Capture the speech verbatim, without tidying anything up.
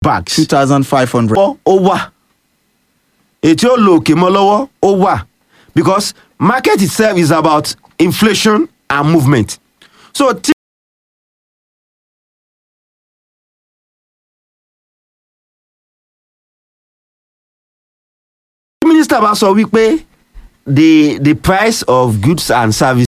bags. two thousand five hundred. ó wà ètí ó lo òkè mọ́ lọ́wọ́ ó wà because market itself is about inflation and movement. So tí minister bá sọ wípé the the price of goods and services